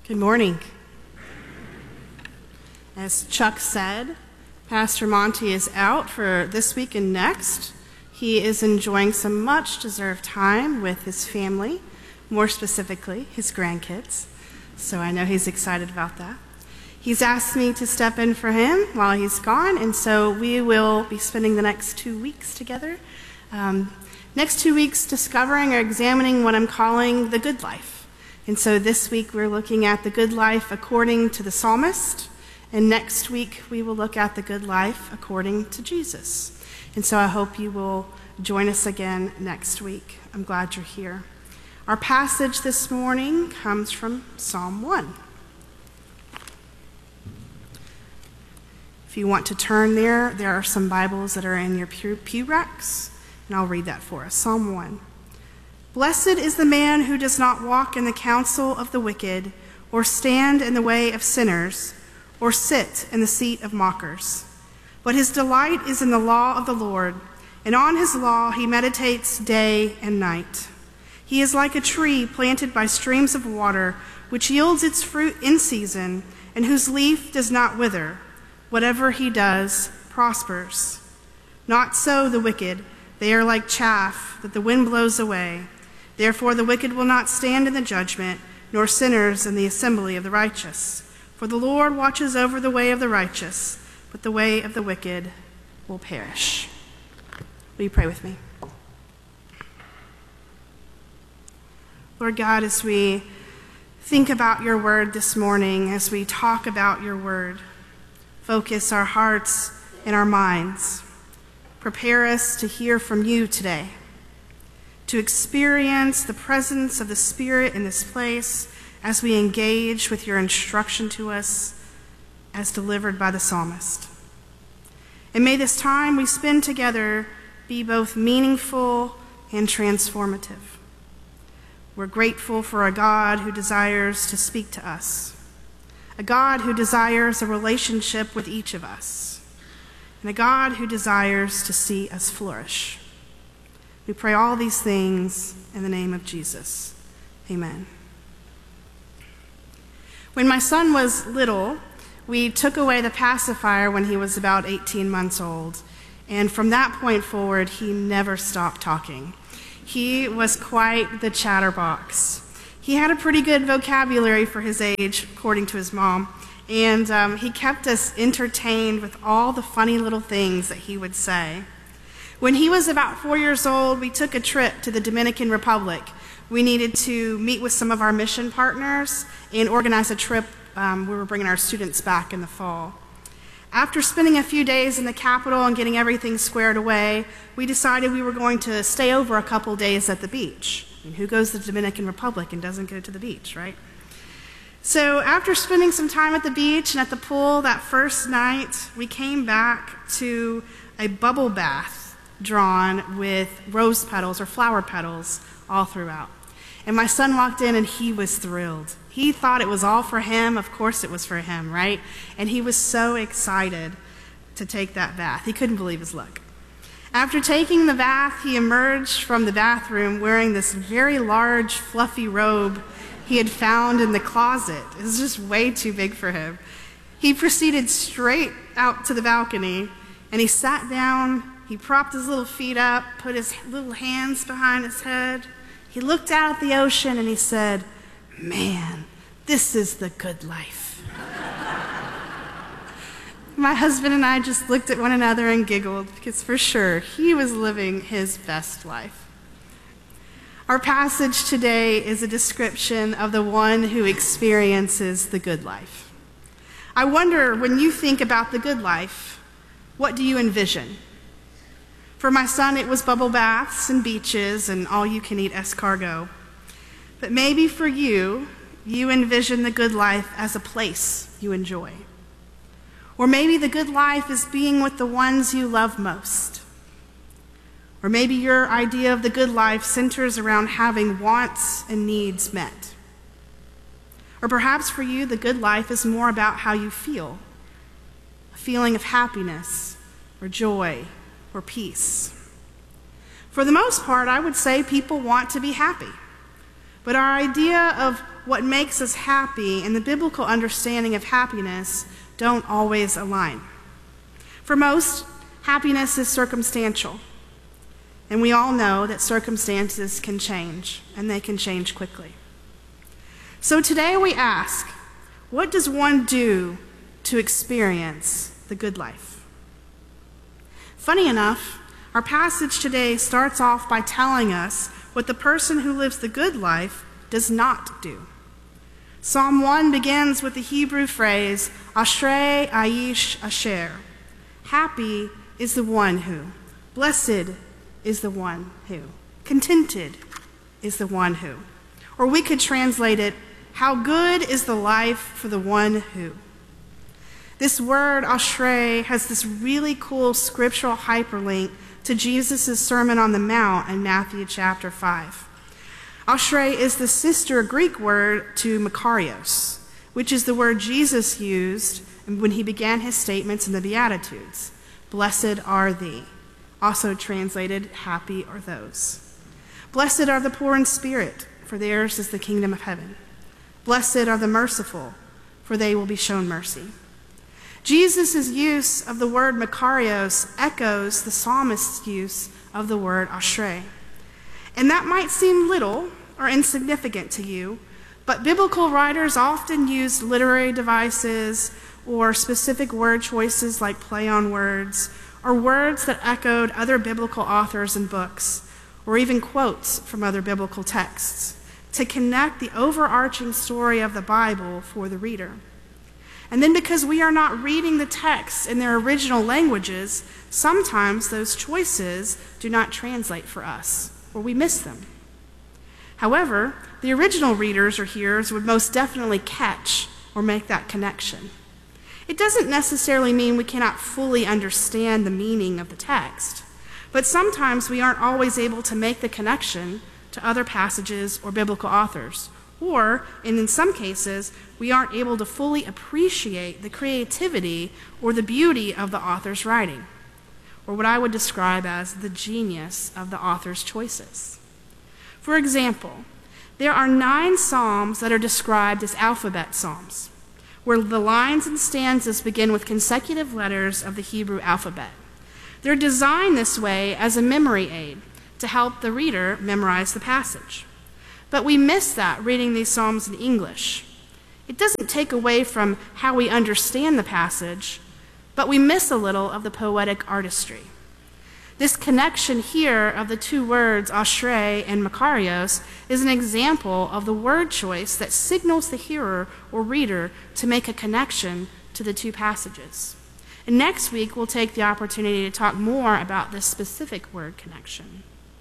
Good morning. As Chuck said, Pastor Monty is out for this week and next. He is enjoying some much-deserved time with his family, more specifically, his grandkids. So I know he's excited about that. He's asked me to step in for him while he's gone, and so we will be spending the next 2 weeks together. Next 2 weeks discovering or examining what I'm calling the good life. And so this week we're looking at the good life according to the psalmist, and next week we will look at the good life according to Jesus. And so I hope you will join us again next week. I'm glad you're here. Our passage this morning comes from Psalm 1. If you want to turn there are some Bibles that are in your pew racks, and I'll read that for us. Psalm 1. Blessed is the man who does not walk in the counsel of the wicked, or stand in the way of sinners, or sit in the seat of mockers. But his delight is in the law of the Lord, and on his law he meditates day and night. He is like a tree planted by streams of water, which yields its fruit in season, and whose leaf does not wither. Whatever he does prospers. Not so the wicked. They are like chaff that the wind blows away. Therefore the wicked will not stand in the judgment, nor sinners in the assembly of the righteous. For the Lord watches over the way of the righteous, but the way of the wicked will perish. Will you pray with me? Lord God, as we think about your word this morning, as we talk about your word, focus our hearts and our minds. Prepare us to hear from you today, to experience the presence of the Spirit in this place as we engage with your instruction to us as delivered by the psalmist. And may this time we spend together be both meaningful and transformative. We're grateful for a God who desires to speak to us, a God who desires a relationship with each of us, and a God who desires to see us flourish. We pray all these things in the name of Jesus. Amen. When my son was little, we took away the pacifier when he was about 18 months old. And from that point forward, he never stopped talking. He was quite the chatterbox. He had a pretty good vocabulary for his age, according to his mom. And he kept us entertained with all the funny little things that he would say. When he was about 4 years old, we took a trip to the Dominican Republic. We needed to meet with some of our mission partners and organize a trip. We were bringing our students back in the fall. After spending a few days in the capital and getting everything squared away, we decided we were going to stay over a couple days at the beach. I mean, who goes to the Dominican Republic and doesn't go to the beach, right? So after spending some time at the beach and at the pool that first night, we came back to a bubble bath drawn with rose petals or flower petals all throughout. And my son walked in and he was thrilled. He thought it was all for him. Of course it was for him, right? And he was so excited to take that bath. He couldn't believe his luck. After taking the bath, he emerged from the bathroom wearing this very large, fluffy robe he had found in the closet. It was just way too big for him. He proceeded straight out to the balcony and he sat down. He propped his little feet up, put his little hands behind his head. He looked out at the ocean and he said, "Man, this is the good life." My husband and I just looked at one another and giggled because for sure he was living his best life. Our passage today is a description of the one who experiences the good life. I wonder, when you think about the good life, what do you envision? For my son, it was bubble baths and beaches and all-you-can-eat escargot. But maybe for you, you envision the good life as a place you enjoy. Or maybe the good life is being with the ones you love most. Or maybe your idea of the good life centers around having wants and needs met. Or perhaps for you, the good life is more about how you feel, a feeling of happiness or joy or peace. For the most part, I would say people want to be happy. But our idea of what makes us happy and the biblical understanding of happiness don't always align. For most, happiness is circumstantial. And we all know that circumstances can change, and they can change quickly. So today we ask, what does one do to experience the good life? Funny enough, our passage today starts off by telling us what the person who lives the good life does not do. Psalm 1 begins with the Hebrew phrase, Ashrei Aish Asher. Happy is the one who. Blessed is the one who. Contented is the one who. Or we could translate it, how good is the life for the one who. This word, Ashrei, has this really cool scriptural hyperlink to Jesus' Sermon on the Mount in Matthew chapter 5. Ashrei is the sister Greek word to Makarios, which is the word Jesus used when he began his statements in the Beatitudes. Blessed are thee, also translated, happy are those. Blessed are the poor in spirit, for theirs is the kingdom of heaven. Blessed are the merciful, for they will be shown mercy. Jesus' use of the word Makarios echoes the psalmist's use of the word Ashrei. And that might seem little or insignificant to you, but biblical writers often used literary devices or specific word choices like play on words, or words that echoed other biblical authors and books, or even quotes from other biblical texts, to connect the overarching story of the Bible for the reader. And then because we are not reading the texts in their original languages, sometimes those choices do not translate for us, or we miss them. However, the original readers or hearers would most definitely catch or make that connection. It doesn't necessarily mean we cannot fully understand the meaning of the text, but sometimes we aren't always able to make the connection to other passages or biblical authors, or, and in some cases, we aren't able to fully appreciate the creativity or the beauty of the author's writing, or what I would describe as the genius of the author's choices. For example, there are 9 psalms that are described as alphabet psalms, where the lines and stanzas begin with consecutive letters of the Hebrew alphabet. They're designed this way as a memory aid to help the reader memorize the passage. But we miss that reading these psalms in English. It doesn't take away from how we understand the passage, but we miss a little of the poetic artistry. This connection here of the 2 words, Ashrei and Makarios, is an example of the word choice that signals the hearer or reader to make a connection to the 2 passages. And next week, we'll take the opportunity to talk more about this specific word connection.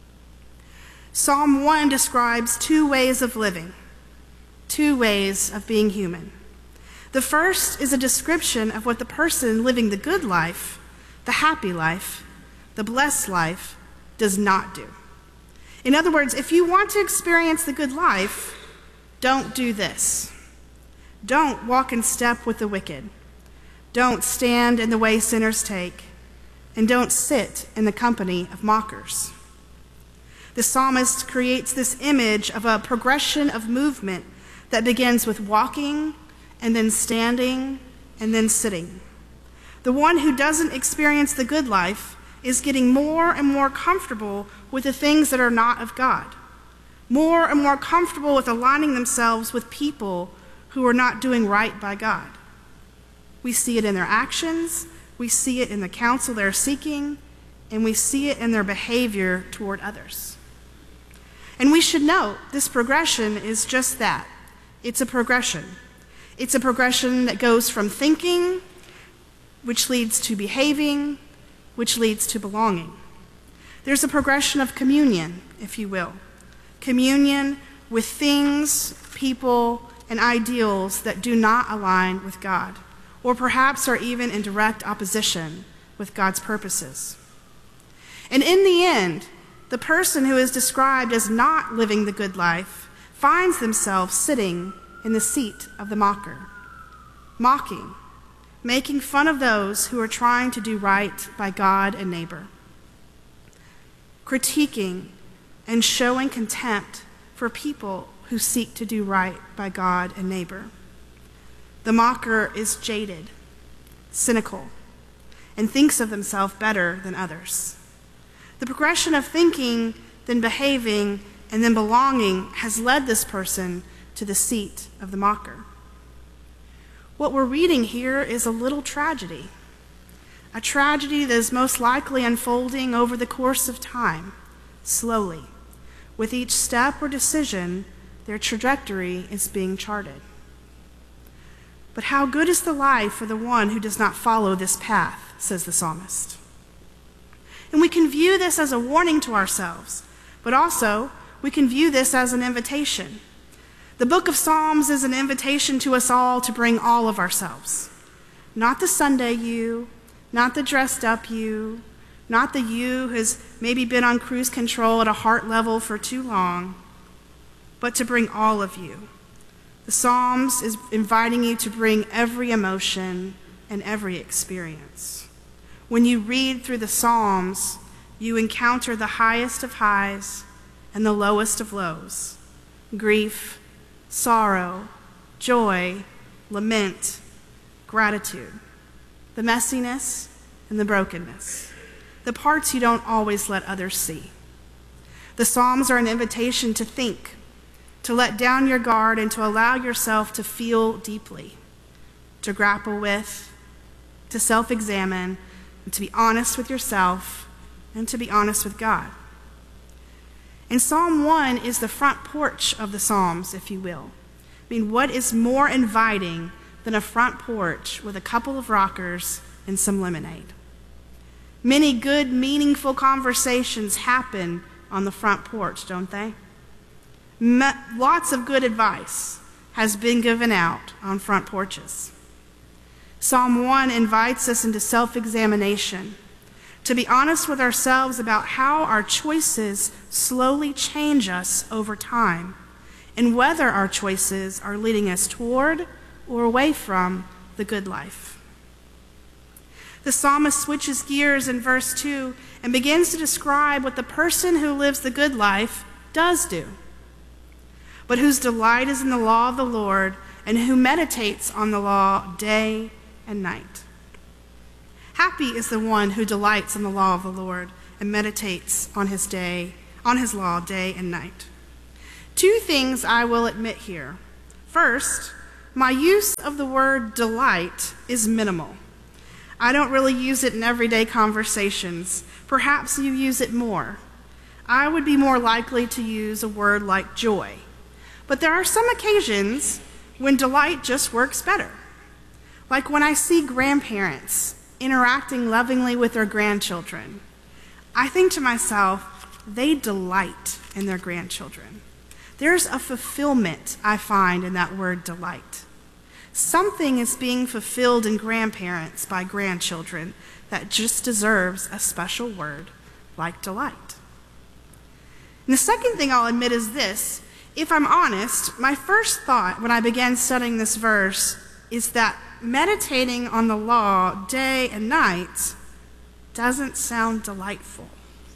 Psalm 1 describes 2 ways of living, 2 ways of being human. The first is a description of what the person living the good life, the happy life, the blessed life, does not do. In other words, if you want to experience the good life, don't do this. Don't walk in step with the wicked. Don't stand in the way sinners take. And don't sit in the company of mockers. The psalmist creates this image of a progression of movement that begins with walking and then standing and then sitting. The one who doesn't experience the good life is getting more and more comfortable with the things that are not of God, more and more comfortable with aligning themselves with people who are not doing right by God. We see it in their actions, we see it in the counsel they're seeking, and we see it in their behavior toward others. And we should note this progression is just that. It's a progression. It's a progression that goes from thinking, which leads to behaving, which leads to belonging. There's a progression of communion, if you will. Communion with things, people, and ideals that do not align with God, or perhaps are even in direct opposition with God's purposes. And in the end, the person who is described as not living the good life finds themselves sitting in the seat of the mocker, mocking, making fun of those who are trying to do right by God and neighbor, critiquing and showing contempt for people who seek to do right by God and neighbor. The mocker is jaded, cynical, and thinks of themselves better than others. The progression of thinking, then behaving, and then belonging has led this person to the seat of the mocker. What we're reading here is a little tragedy, a tragedy that is most likely unfolding over the course of time, slowly. With each step or decision, their trajectory is being charted. But how good is the life for the one who does not follow this path, says the psalmist. And we can view this as a warning to ourselves, but also we can view this as an invitation. The book of Psalms is an invitation to us all to bring all of ourselves. Not the Sunday you, not the dressed up you, not the you who has maybe been on cruise control at a heart level for too long, but to bring all of you. The Psalms is inviting you to bring every emotion and every experience. When you read through the Psalms, you encounter the highest of highs and the lowest of lows, grief, sorrow, joy, lament, gratitude, the messiness and the brokenness, the parts you don't always let others see. The Psalms are an invitation to think, to let down your guard and to allow yourself to feel deeply, to grapple with, to self-examine, and to be honest with yourself and to be honest with God. And Psalm 1 is the front porch of the Psalms, if you will. I mean, what is more inviting than a front porch with a couple of rockers and some lemonade? Many good, meaningful conversations happen on the front porch, don't they? Lots of good advice has been given out on front porches. Psalm 1 invites us into self-examination, to be honest with ourselves about how our choices slowly change us over time, and whether our choices are leading us toward or away from the good life. The psalmist switches gears in verse 2 and begins to describe what the person who lives the good life does do, but whose delight is in the law of the Lord and who meditates on the law day and night. Happy is the one who delights in the law of the Lord and meditates on his law day and night. Two things I will admit here. First, my use of the word delight is minimal. I don't really use it in everyday conversations. Perhaps you use it more. I would be more likely to use a word like joy. But there are some occasions when delight just works better. Like when I see grandparents interacting lovingly with their grandchildren. I think to myself, they delight in their grandchildren. There's a fulfillment I find in that word delight. Something is being fulfilled in grandparents by grandchildren that just deserves a special word like delight. And the second thing I'll admit is this. If I'm honest, my first thought when I began studying this verse is that meditating on the law day and night doesn't sound delightful.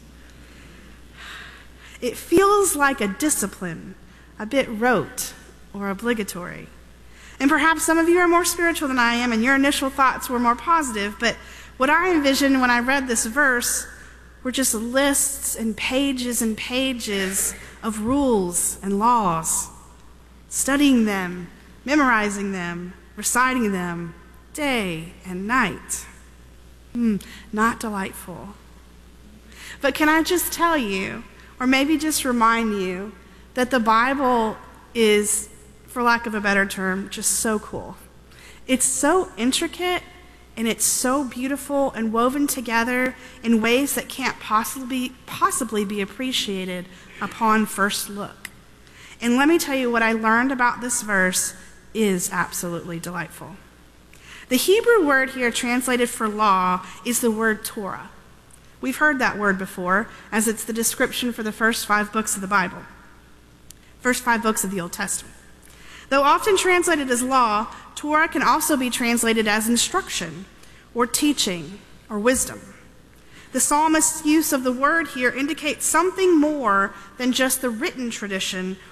It feels like a discipline, a bit rote or obligatory. And perhaps some of you are more spiritual than I am and your initial thoughts were more positive, but what I envisioned when I read this verse were just lists and pages of rules and laws, studying them, memorizing them, reciting them day and night. Not delightful. But can I just tell you, or maybe just remind you, that the Bible is, for lack of a better term, just so cool. It's so intricate and it's so beautiful and woven together in ways that can't possibly be appreciated upon first look. And let me tell you what I learned about this verse is absolutely delightful. The Hebrew word here translated for law is the word Torah. We've heard that word before, as it's the description for the first 5 books of the Bible, first 5 books of the Old Testament. Though often translated as law, Torah can also be translated as instruction or teaching or wisdom. The psalmist's use of the word here indicates something more than just the written tradition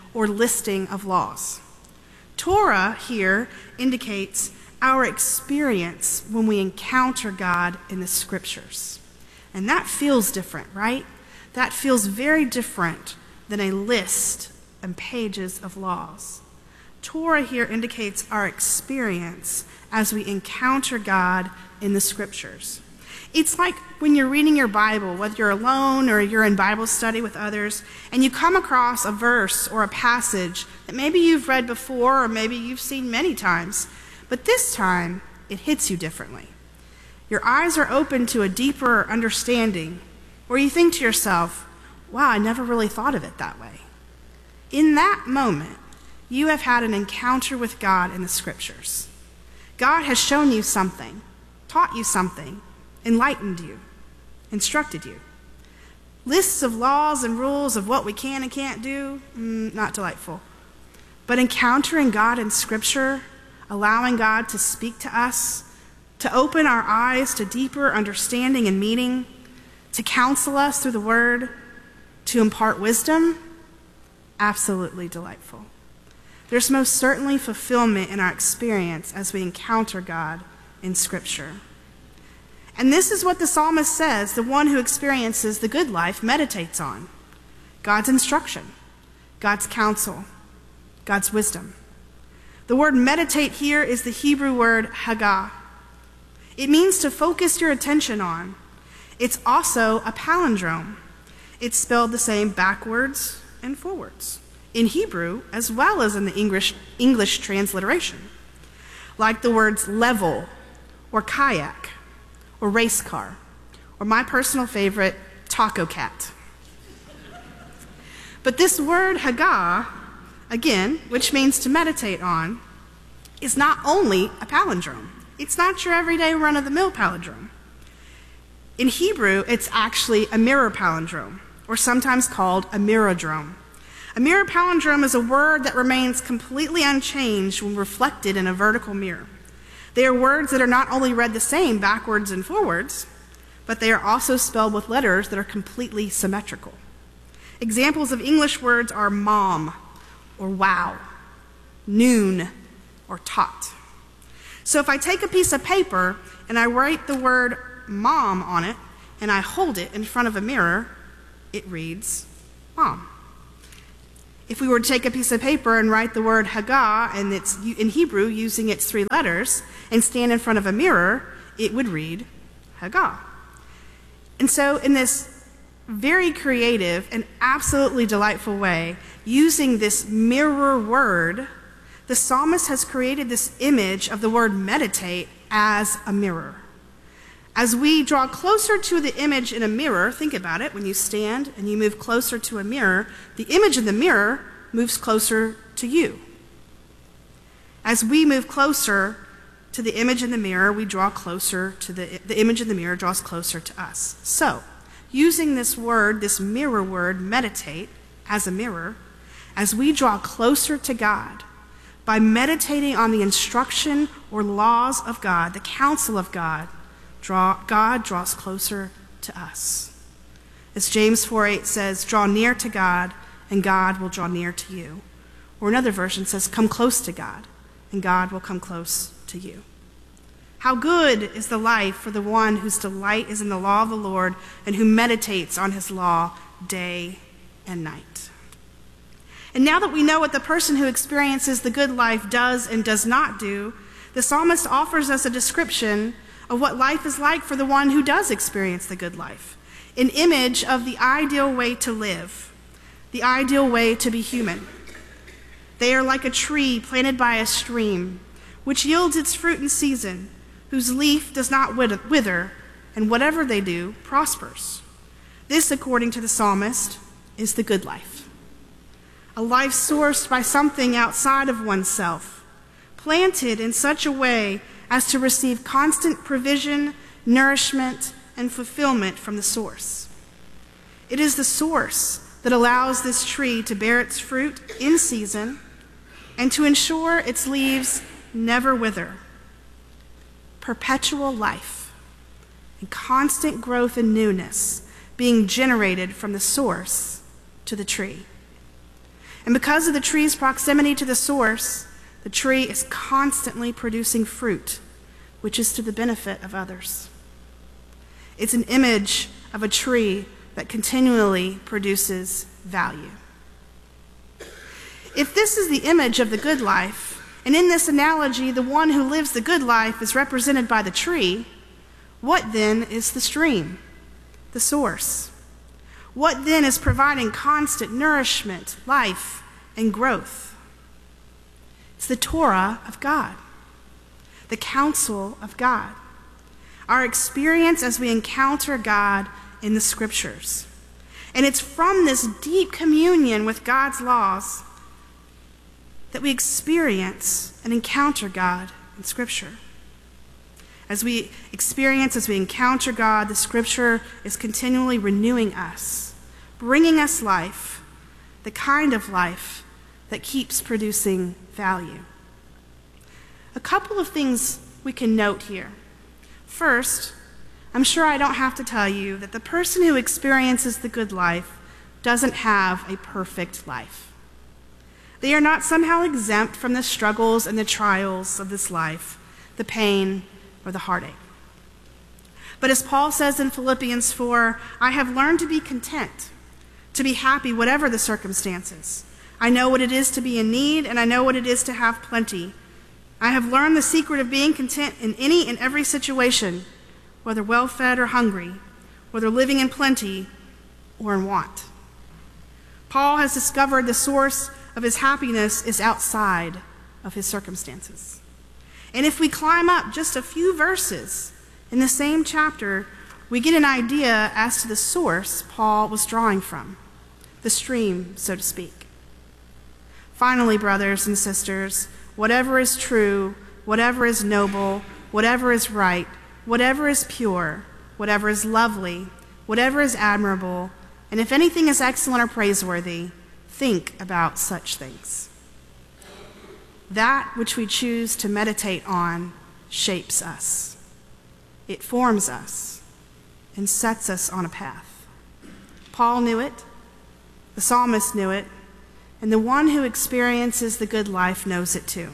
or listing of laws. Torah here indicates our experience when we encounter God in the scriptures. And that feels different, right? That feels very different than a list and pages of laws. Torah here indicates our experience as we encounter God in the scriptures. It's like when you're reading your Bible, whether you're alone or you're in Bible study with others, and you come across a verse or a passage that maybe you've read before or maybe you've seen many times, but this time it hits you differently. Your eyes are open to a deeper understanding where you think to yourself, wow, I never really thought of it that way. In that moment, you have had an encounter with God in the scriptures. God has shown you something, taught you something, enlightened you, instructed you. Lists of laws and rules of what we can and can't do, not delightful. But encountering God in Scripture, allowing God to speak to us, to open our eyes to deeper understanding and meaning, to counsel us through the Word, to impart wisdom, absolutely delightful. There's most certainly fulfillment in our experience as we encounter God in Scripture. And this is what the psalmist says the one who experiences the good life meditates on: God's instruction, God's counsel, God's wisdom. The word meditate here is the Hebrew word hagah. It means to focus your attention on. It's also a palindrome. It's spelled the same backwards and forwards, in Hebrew as well as in the English transliteration, like the words level or kayak or race car, or my personal favorite, taco cat. But this word hagah, again, which means to meditate on, is not only a palindrome. It's not your everyday run-of-the-mill palindrome. In Hebrew, it's actually a mirror palindrome, or sometimes called a mirrodrome. A mirror palindrome is a word that remains completely unchanged when reflected in a vertical mirror. They are words that are not only read the same backwards and forwards, but they are also spelled with letters that are completely symmetrical. Examples of English words are mom or wow, noon or tot. So if I take a piece of paper and I write the word mom on it and I hold it in front of a mirror, it reads mom. If we were to take a piece of paper and write the word hagah, and it's in Hebrew using its 3 letters, and stand in front of a mirror, it would read hagah. And so in this very creative and absolutely delightful way, using this mirror word, the psalmist has created this image of the word meditate as a mirror. As we draw closer to the image in a mirror, think about it, when you stand and you move closer to a mirror, the image in the mirror moves closer to you. As we move closer to the image in the mirror, we draw closer to the image in the mirror draws closer to us. So, using this word, this mirror word, meditate, as a mirror, as we draw closer to God, by meditating on the instruction or laws of God, the counsel of God, God draws closer to us. As James 4:8 says, draw near to God, and God will draw near to you. Or another version says, come close to God, and God will come close to you. How good is the life for the one whose delight is in the law of the Lord and who meditates on his law day and night. And now that we know what the person who experiences the good life does and does not do, the psalmist offers us a description of what life is like for the one who does experience the good life, an image of the ideal way to live, the ideal way to be human. They are like a tree planted by a stream, which yields its fruit in season, whose leaf does not wither, and whatever they do prospers. This, according to the psalmist, is the good life. A life sourced by something outside of oneself, planted in such a way as to receive constant provision, nourishment, and fulfillment from the source. It is the source that allows this tree to bear its fruit in season and to ensure its leaves never wither. Perpetual life and constant growth and newness being generated from the source to the tree. And because of the tree's proximity to the source, the tree is constantly producing fruit, which is to the benefit of others. It's an image of a tree that continually produces value. If this is the image of the good life, and in this analogy, the one who lives the good life is represented by the tree, what then is the stream, the source? What then is providing constant nourishment, life, and growth? It's the Torah of God, the counsel of God, our experience as we encounter God in the Scriptures. And it's from this deep communion with God's laws that we experience and encounter God in Scripture. As we encounter God, the Scripture is continually renewing us, bringing us life, the kind of life that keeps producing value. A couple of things we can note here. First, I'm sure I don't have to tell you that the person who experiences the good life doesn't have a perfect life. They are not somehow exempt from the struggles and the trials of this life, the pain or the heartache. But as Paul says in Philippians 4, I have learned to be content, to be happy whatever the circumstances. I know what it is to be in need, and I know what it is to have plenty. I have learned the secret of being content in any and every situation, whether well-fed or hungry, whether living in plenty or in want. Paul has discovered the source of his happiness is outside of his circumstances. And if we climb up just a few verses in the same chapter, we get an idea as to the source Paul was drawing from, the stream, so to speak. Finally, brothers and sisters, whatever is true, whatever is noble, whatever is right, whatever is pure, whatever is lovely, whatever is admirable, and if anything is excellent or praiseworthy, think about such things. That which we choose to meditate on shapes us. It forms us and sets us on a path. Paul knew it, the psalmist knew it, and the one who experiences the good life knows it too.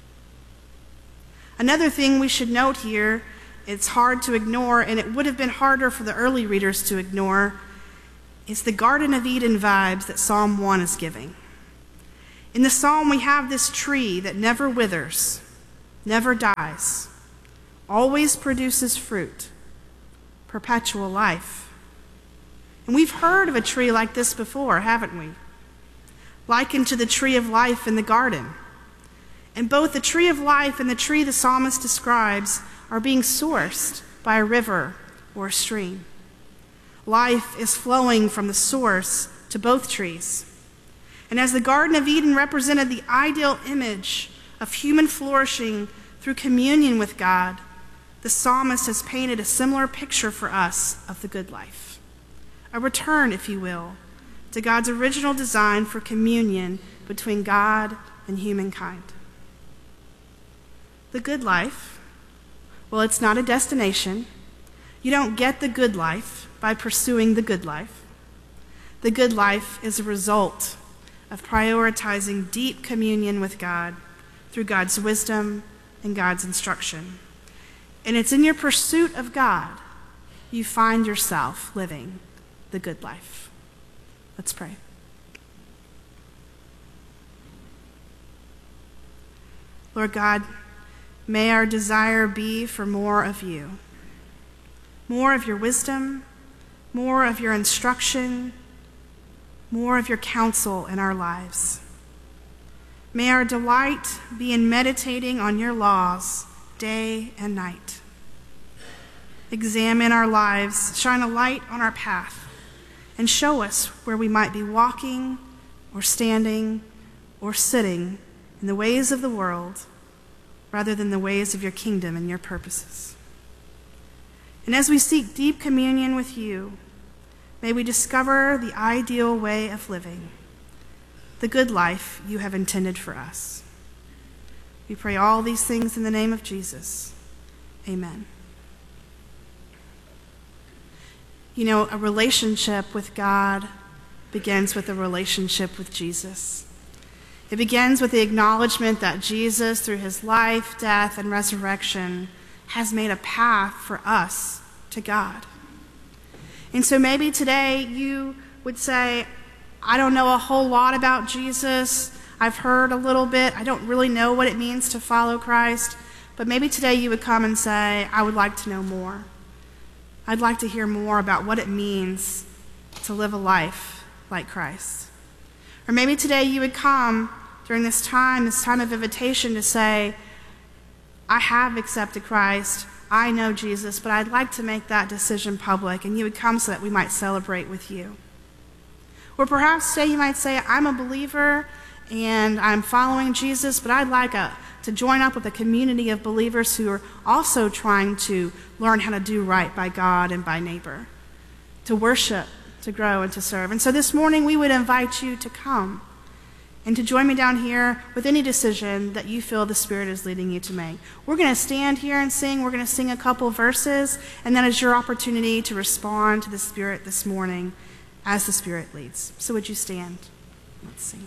Another thing we should note here, it's hard to ignore, and it would have been harder for the early readers to ignore, is the Garden of Eden vibes that Psalm 1 is giving. In the psalm, we have this tree that never withers, never dies, always produces fruit, perpetual life. And we've heard of a tree like this before, haven't we? Likened to the tree of life in the garden. And both the tree of life and the tree the psalmist describes are being sourced by a river or a stream. Life is flowing from the source to both trees. And as the Garden of Eden represented the ideal image of human flourishing through communion with God, the psalmist has painted a similar picture for us of the good life. A return, if you will, to God's original design for communion between God and humankind. The good life, well, it's not a destination. You don't get the good life by pursuing the good life. The good life is a result of prioritizing deep communion with God through God's wisdom and God's instruction. And it's in your pursuit of God you find yourself living the good life. Let's pray. Lord God, may our desire be for more of you, more of your wisdom, more of your instruction, more of your counsel in our lives. May our delight be in meditating on your laws day and night. Examine our lives, shine a light on our path, and show us where we might be walking or standing or sitting in the ways of the world rather than the ways of your kingdom and your purposes. And as we seek deep communion with you, may we discover the ideal way of living, the good life you have intended for us. We pray all these things in the name of Jesus. Amen. You know, a relationship with God begins with a relationship with Jesus. It begins with the acknowledgement that Jesus, through his life, death, and resurrection, has made a path for us to God. And so maybe today you would say, I don't know a whole lot about Jesus. I've heard a little bit. I don't really know what it means to follow Christ. But maybe today you would come and say, I would like to know more. I'd like to hear more about what it means to live a life like Christ. Or maybe today you would come during this time of invitation to say, I have accepted Christ, I know Jesus, but I'd like to make that decision public, and you would come so that we might celebrate with you. Or perhaps today you might say, I'm a believer and I'm following Jesus, but I'd like to join up with a community of believers who are also trying to learn how to do right by God and by neighbor, to worship, to grow, and to serve. And so this morning we would invite you to come and to join me down here with any decision that you feel the Spirit is leading you to make. We're going to stand here and sing. We're going to sing a couple verses, and that is your opportunity to respond to the Spirit this morning as the Spirit leads. So would you stand? Let's sing.